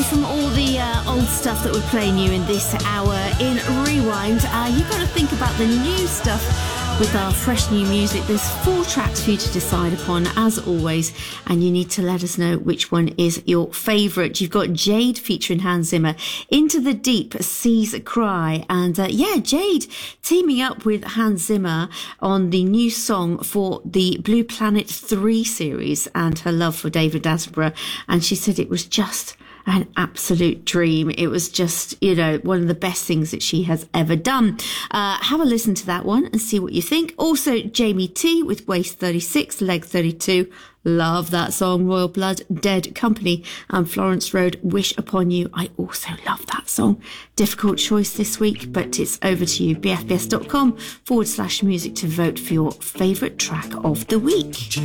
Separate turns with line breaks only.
from all the old stuff that we're playing you in this hour in Rewind, you've got to think about the new stuff with our fresh new music. There's 4 tracks for you to decide upon, as always, and you need to let us know which one is your favourite. You've got Jade featuring Hans Zimmer, Into the Deep, Seas Cry, and Jade teaming up with Hans Zimmer on the new song for the Blue Planet 3 series and her love for David Attenborough, and she said it was just an absolute dream. It was just, one of the best things that she has ever done. Have a listen to that one and see what you think. Also, Jamie T with Waist 36, Leg 32. Love that song. Royal Blood, Dead Company, and Florence Road, Wish Upon You. I also love that song. Difficult choice this week, but it's over to you. bfbs.com/music to vote for your favourite track of the week.